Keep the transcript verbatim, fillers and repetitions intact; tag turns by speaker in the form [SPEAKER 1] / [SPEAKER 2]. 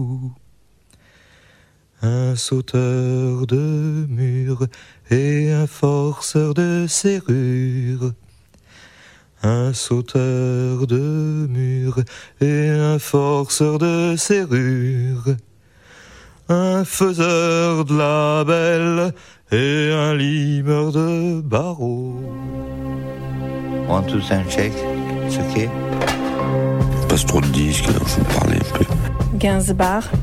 [SPEAKER 1] Un sauteur de mur et un forceur de serrure. Un sauteur de mur et un forceur de serrure. Un faiseur de label et un limeur de barreaux.
[SPEAKER 2] One, two, three, check. C'est ok.
[SPEAKER 3] Passe trop de disques, alors je vais parler un peu.
[SPEAKER 4] Gainsbourg.